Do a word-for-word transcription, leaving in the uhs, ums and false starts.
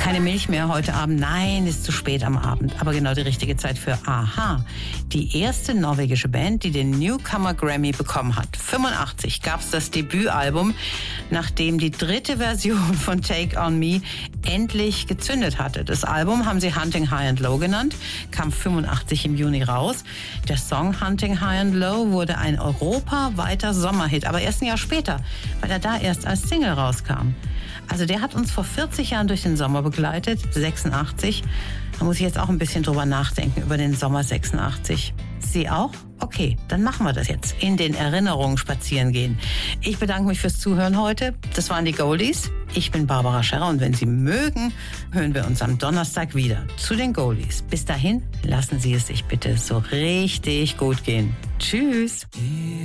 Keine Milch mehr heute Abend. Nein, ist zu spät am Abend. Aber genau die richtige Zeit für a-ha. Die erste norwegische Band, die den Newcomer Grammy bekommen hat. fünfundachtzig gab es das Debütalbum, nachdem die dritte Version von Take On Me endlich gezündet hatte. Das Album haben sie Hunting High and Low genannt, kam fünfundachtzig im Juni raus. Der Song Hunting High and Low wurde ein europaweiter Sommerhit, aber erst ein Jahr später, weil er da erst als Single rauskam. Also der hat uns vor vierzig Jahren durch den Sommer begleitet, sechsundachtzig. Da muss ich jetzt auch ein bisschen drüber nachdenken, über den Sommer sechsundachtzig. Sie auch? Okay, dann machen wir das jetzt. In den Erinnerungen spazieren gehen. Ich bedanke mich fürs Zuhören heute. Das waren die Goldies. Ich bin Barbara Scherrer und wenn Sie mögen, hören wir uns am Donnerstag wieder zu den Goldies. Bis dahin, lassen Sie es sich bitte so richtig gut gehen. Tschüss.